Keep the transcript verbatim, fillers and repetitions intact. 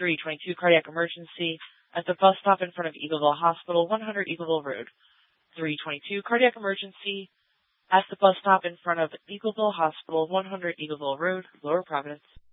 three twenty-two, cardiac emergency at the bus stop in front of Eagleville Hospital, one hundred Eagleville Road. three twenty-two, cardiac emergency at the bus stop in front of Eagleville Hospital, one hundred Eagleville Road, Lower Providence.